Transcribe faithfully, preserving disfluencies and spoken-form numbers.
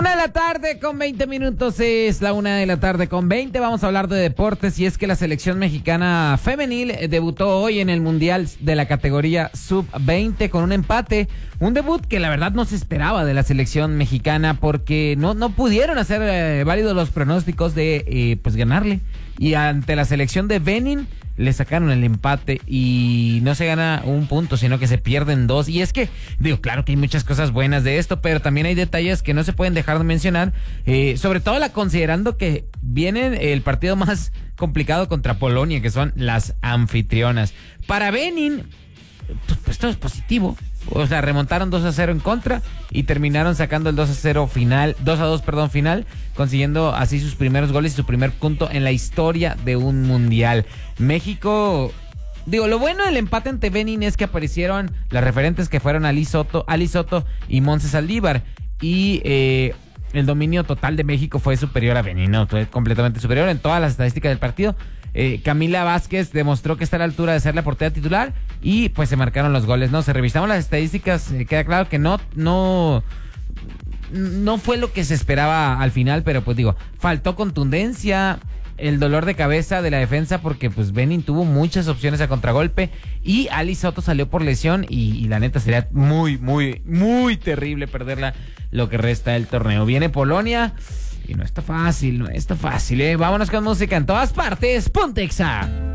Una de la tarde con veinte minutos, es la una de la tarde con veinte. Vamos a hablar de deportes y es que la selección mexicana femenil debutó hoy en el Mundial de la categoría sub veinte con un empate. Un debut que la verdad no se esperaba de la selección mexicana porque no, no pudieron hacer eh, válidos los pronósticos de eh, pues ganarle. Y ante la selección de Benin le sacaron el empate y no se gana un punto, sino que se pierden dos. Y es que, digo, claro que hay muchas cosas buenas de esto, pero también hay detalles que no se pueden dejar de mencionar, eh, sobre todo la considerando que viene el partido más complicado contra Polonia, que son las anfitrionas. Para Benin, pues, pues todo es positivo. O sea, remontaron dos a cero en contra y terminaron sacando el dos a cero final, dos a dos, perdón, final, consiguiendo así sus primeros goles y su primer punto en la historia de un mundial. México, digo, lo bueno del empate ante Benin es que aparecieron las referentes que fueron Ali Soto, Ali Soto y Montse Saldívar, y eh, el dominio total de México fue superior a Benin, no, fue completamente superior en todas las estadísticas del partido. Eh, Camila Vázquez demostró que está a la altura de ser la portera titular y pues se marcaron los goles, ¿no? Se revisaron las estadísticas, eh, queda claro que no, no, no fue lo que se esperaba al final, pero pues digo, faltó contundencia, el dolor de cabeza de la defensa porque pues Benin tuvo muchas opciones a contragolpe y Ali Soto salió por lesión y, y la neta sería muy, muy, muy terrible perderla lo que resta del torneo. Viene Polonia. Y no está fácil, no está fácil, ¿eh? Vámonos con música en todas partes. Ponte Exa.